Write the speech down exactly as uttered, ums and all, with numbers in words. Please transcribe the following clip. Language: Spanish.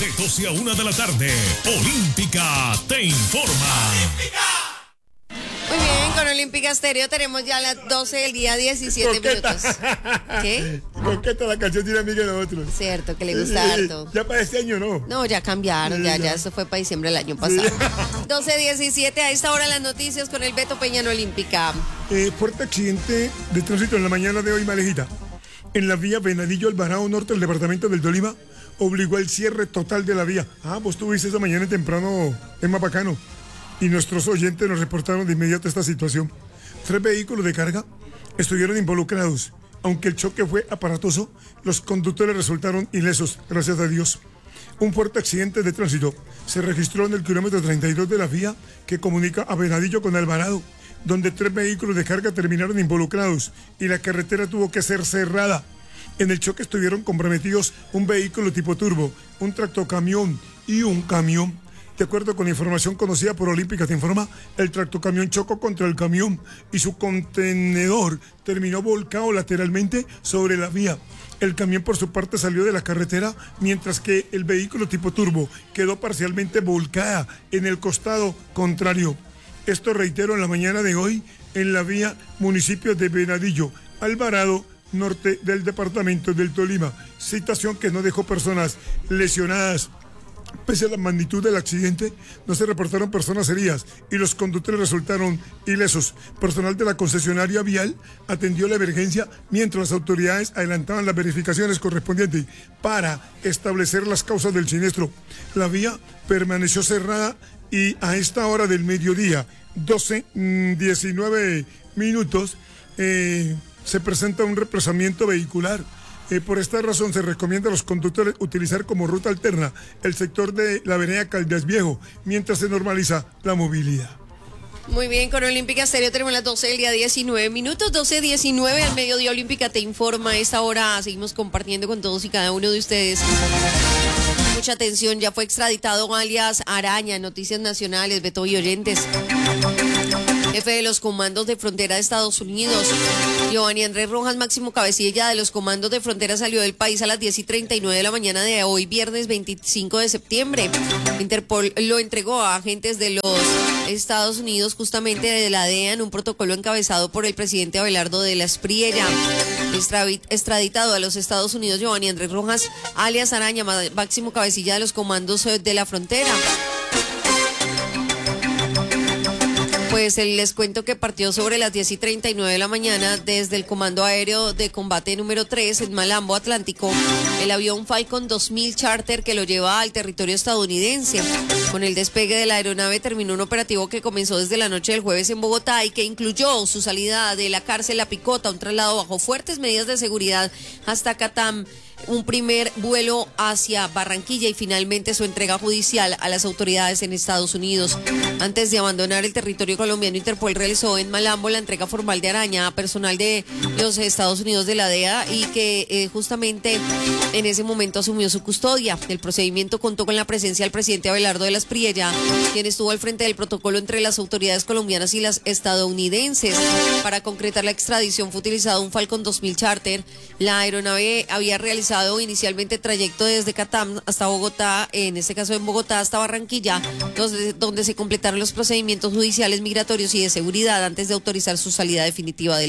De doce a una de la tarde, Olímpica te informa. ¡Olímpica! Muy bien, con Olímpica Estéreo tenemos ya las doce del día, diecisiete Coqueta. minutos. ¿Qué? Coqueta, la canción de una amiga de nosotros. Cierto, que le gusta harto. Ya para este año, ¿no? No, ya cambiaron, ya, ya, eso fue para diciembre del año pasado. doce diecisiete, a esta hora las noticias con el Beto Peña en Olímpica. Eh, fuerte accidente de tránsito en la mañana de hoy, Malejita. En la vía Venadillo Alvarado Norte del departamento del Tolima, obligó el cierre total de la vía. Ah, vos tuviste esa mañana temprano en Mapacano. Y nuestros oyentes nos reportaron de inmediato esta situación. Tres vehículos de carga estuvieron involucrados. Aunque el choque fue aparatoso, los conductores resultaron ilesos, gracias a Dios. Un fuerte accidente de tránsito se registró en el kilómetro treinta y dos de la vía que comunica a Venadillo con Alvarado, donde tres vehículos de carga terminaron involucrados y la carretera tuvo que ser cerrada. En el choque estuvieron comprometidos un vehículo tipo turbo, un tractocamión y un camión. De acuerdo con la información conocida por Olímpica te informa, el tractocamión chocó contra el camión y su contenedor terminó volcado lateralmente sobre la vía. El camión por su parte salió de la carretera, mientras que el vehículo tipo turbo quedó parcialmente volcada en el costado contrario. Esto, reitero, en la mañana de hoy en la vía municipio de Venadillo, Alvarado, norte del departamento del Tolima. Situación que no dejó personas lesionadas. Pese a la magnitud del accidente, no se reportaron personas heridas y los conductores resultaron ilesos. Personal de la concesionaria vial atendió la emergencia mientras las autoridades adelantaban las verificaciones correspondientes para establecer las causas del siniestro. La vía permaneció cerrada y a esta hora del mediodía, doce diecinueve minutos, eh, se presenta un represamiento vehicular. Eh, por esta razón se recomienda a los conductores utilizar como ruta alterna el sector de la avenida Caldas Viejo, mientras se normaliza la movilidad. Muy bien, con Olímpica Estéreo tenemos las doce del día, diecinueve minutos, doce diecinueve, al mediodía Olímpica te informa. A esta hora seguimos compartiendo con todos y cada uno de ustedes. Mucha atención, ya fue extraditado alias Araña, Noticias Nacionales, Beto y oyentes. Jefe de los comandos de frontera de Estados Unidos, Giovanni Andrés Rojas, máximo cabecilla de los comandos de frontera, salió del país a las diez y treinta y nueve de la mañana de hoy, viernes veinticinco de septiembre. Interpol lo entregó a agentes de los Estados Unidos, justamente de la D E A, en un protocolo encabezado por el presidente Abelardo de la Espriella. Extraditado a los Estados Unidos, Giovanni Andrés Rojas, alias Araña, máximo cabecilla de los comandos de la frontera. Pues les cuento que partió sobre las diez y treinta y nueve de la mañana desde el Comando Aéreo de Combate número tres en Malambo, Atlántico, el avión Falcon dos mil Charter que lo lleva al territorio estadounidense. Con el despegue de la aeronave terminó un operativo que comenzó desde la noche del jueves en Bogotá y que incluyó su salida de la cárcel La Picota, un traslado bajo fuertes medidas de seguridad hasta Catam, un primer vuelo hacia Barranquilla y finalmente su entrega judicial a las autoridades en Estados Unidos. Antes de abandonar el territorio colombiano, Interpol realizó en Malambo la entrega formal de Araña a personal de los Estados Unidos de la D E A y que eh, justamente en ese momento asumió su custodia. El procedimiento contó con la presencia del presidente Abelardo de la Espriella, quien estuvo al frente del protocolo entre las autoridades colombianas y las estadounidenses. Para concretar la extradición fue utilizado un Falcon dos mil Charter. La aeronave había realizado inicialmente trayecto desde Catam hasta Bogotá, en este caso en Bogotá hasta Barranquilla, donde, donde se completaron los procedimientos judiciales, migratorios y de seguridad antes de autorizar su salida definitiva del